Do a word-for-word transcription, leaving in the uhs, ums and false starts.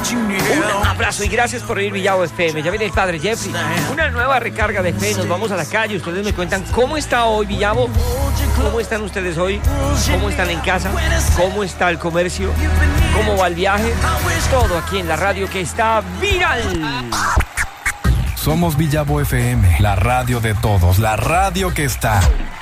Un abrazo y gracias por oír Villavo F M. Ya viene el padre Jeffrey. Una nueva recarga de fe. Nos vamos a la calle. Ustedes me cuentan cómo está hoy Villavo. ¿Cómo están ustedes hoy? ¿Cómo están en casa? ¿Cómo está el comercio? ¿Cómo va el viaje? Todo aquí en la radio que está viral. Somos Villavo F M, la radio de todos, la radio que está